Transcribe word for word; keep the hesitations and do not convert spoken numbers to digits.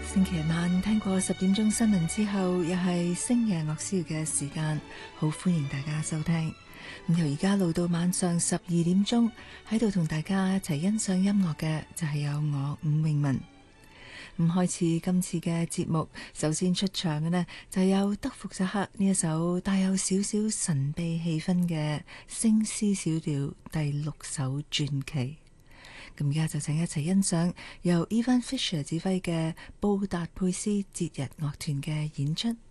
星期日晚聽過十點鐘新聞之後，又係星夜樂師嘅時間，好歡迎大家收聽。咁由而家錄到晚上十二點鐘，喺度同大家一齊欣賞音樂嘅就係有我伍詠文。咁開始今次嘅節目，首先出場嘅呢就有德弗薩克呢一首帶有少少神秘氣氛嘅星詩小調第六首傳奇。咁而家就請一齊欣賞由 Ivan Fischer 指揮嘅布達佩斯節日樂團嘅演出。